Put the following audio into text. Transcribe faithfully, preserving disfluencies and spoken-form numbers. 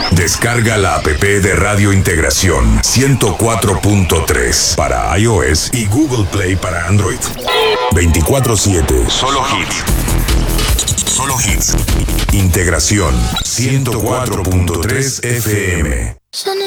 Descarga la app de Radio Integración ciento cuatro punto tres para iOS y Google Play para Android. veinticuatro siete. Solo hits. Solo hits. Integración ciento cuatro punto tres F M.